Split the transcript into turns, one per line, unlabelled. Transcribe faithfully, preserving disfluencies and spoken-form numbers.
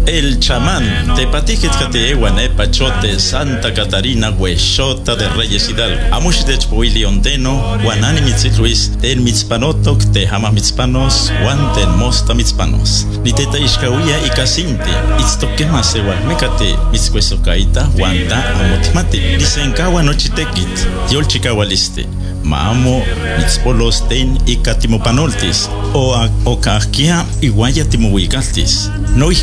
El chamán, tepatijit kateewan pachote Santa Catarina Huexota de Reyes Hidalgo. Amushitech Puili Ondeno, Guanani Mitzit Luis, Ten Mitzpanotok, Tehama Mitzpanos, Juan Ten Mosta Mitzpanos. Niteta Ishkawia y Casinti, Itztokema Sewal Mecate, Mitzcuesocaita, Wanda Amotmati, Lisenkawa Nochitekit, Yolchikawaliste. Maamo, Mitzpolos ten y Catimopanoltis, o Ocaquia y Guayatimohuigaltis. No